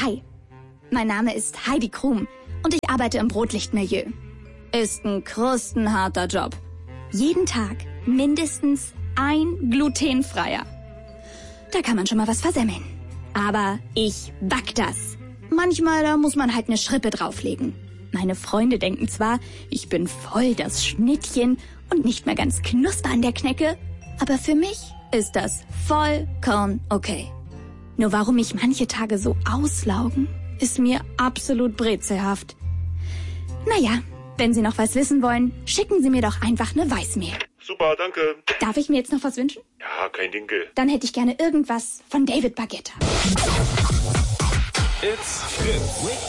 Hi, mein Name ist Heidi Krum und ich arbeite im Brotlichtmilieu. Ist ein krustenharter Job. Jeden Tag mindestens ein glutenfreier. Da kann man schon mal was versemmeln. Aber ich back das. Manchmal, da muss man halt eine Schrippe drauflegen. Meine Freunde denken zwar, ich bin voll das Schnittchen und nicht mehr ganz knusper an der Knecke, aber für mich ist das vollkommen okay. Nur warum mich manche Tage so auslaugen, ist mir absolut brezelhaft. Naja, wenn Sie noch was wissen wollen, schicken Sie mir doch einfach eine Voicemail. Super, danke. Darf ich mir jetzt noch was wünschen? Ja, kein Dinkel. Dann hätte ich gerne irgendwas von David Baguetta. It's Fritz.